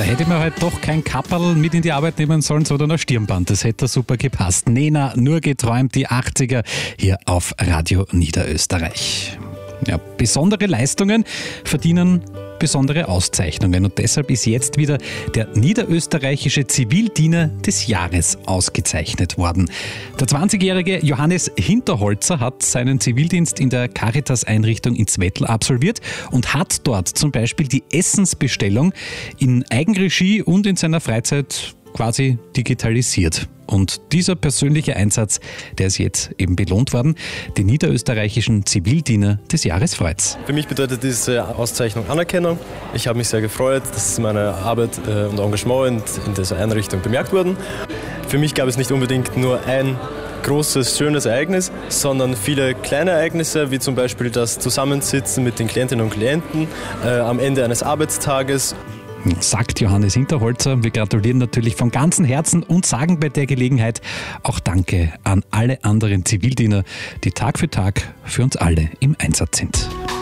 Da hätte man halt doch kein Kapperl mit in die Arbeit nehmen sollen, sondern ein Stirnband. Das hätte super gepasst. Nena, nur geträumt, die 80er hier auf Radio Niederösterreich. Ja, besondere Leistungen verdienen besondere Auszeichnungen und deshalb ist jetzt wieder der niederösterreichische Zivildiener des Jahres ausgezeichnet worden. Der 20-jährige Johannes Hinterholzer hat seinen Zivildienst in der Caritas-Einrichtung in Zwettl absolviert und hat dort zum Beispiel die Essensbestellung in Eigenregie und in seiner Freizeit quasi digitalisiert. Und dieser persönliche Einsatz, der ist jetzt eben belohnt worden. Den niederösterreichischen Zivildiener des Jahres freut's. Für mich bedeutet diese Auszeichnung Anerkennung. Ich habe mich sehr gefreut, dass meine Arbeit und Engagement in dieser Einrichtung bemerkt wurden. Für mich gab es nicht unbedingt nur ein großes, schönes Ereignis, sondern viele kleine Ereignisse, wie zum Beispiel das Zusammensitzen mit den Klientinnen und Klienten am Ende eines Arbeitstages. Sagt Johannes Hinterholzer. Wir gratulieren natürlich von ganzem Herzen und sagen bei der Gelegenheit auch Danke an alle anderen Zivildiener, die Tag für Tag für uns alle im Einsatz sind.